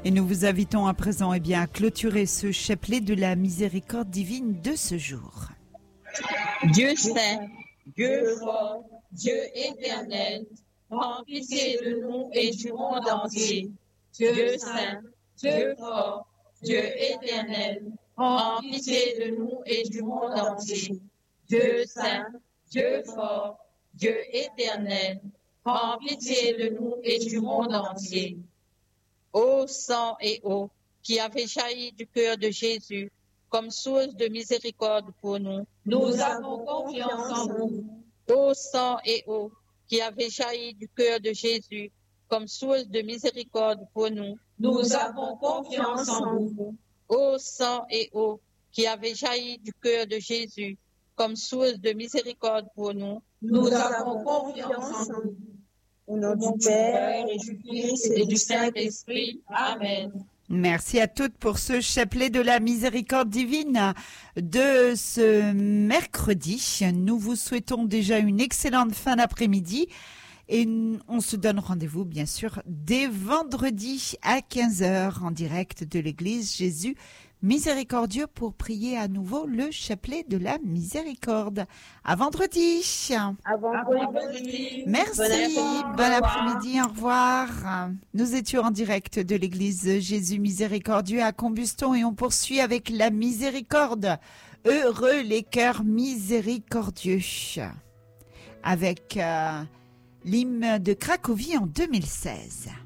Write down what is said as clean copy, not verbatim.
Et nous vous invitons à présent à clôturer ce chapelet de la miséricorde divine de ce jour. Dieu saint, Dieu fort, Dieu éternel, prends pitié de nous et du monde entier. Dieu saint, Dieu fort, Dieu éternel, prends pitié de nous et du monde entier. Dieu saint, Dieu fort, Dieu éternel, prends pitié de nous et du monde entier. Ô sang et eau qui avez jailli du cœur de Jésus comme source de miséricorde pour nous, nous avons confiance en vous. Ô sang et eau qui avez jailli du cœur de Jésus comme source de miséricorde pour nous, nous avons confiance en vous. Ô sang et eau qui avez jailli du cœur de Jésus comme source de miséricorde pour nous, nous avons confiance en vous. Au nom du Père et du Fils et du Saint-Esprit. Amen. Merci à toutes pour ce chapelet de la miséricorde divine de ce mercredi. Nous vous souhaitons déjà une excellente fin d'après-midi et on se donne rendez-vous bien sûr dès vendredi à 15h en direct de l'église Jésus Miséricordieux pour prier à nouveau le chapelet de la miséricorde. À vendredi. À vendredi. Merci. Bon après-midi. Au revoir. Nous étions en direct de l'église Jésus Miséricordieux à Combuston et on poursuit avec la miséricorde. Heureux les cœurs miséricordieux. Avec l'hymne de Cracovie en 2016.